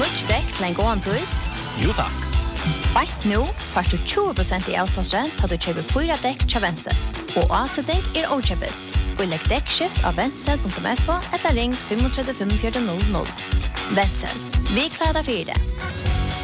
Nudge-dekk til en god pris? Jo takk. Right nu får du 20% i avslagsrent til du kjøper 4 dekk til Vensel. Og avsetning okjøpes. Og legg dekkskift av vensel.fo eller ring 35 45 00. Vensel. Vi klarer deg for det.